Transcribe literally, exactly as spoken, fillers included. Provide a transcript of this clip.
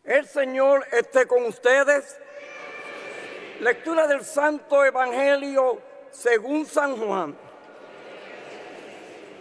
El Señor esté con ustedes. Lectura del Santo Evangelio según San Juan.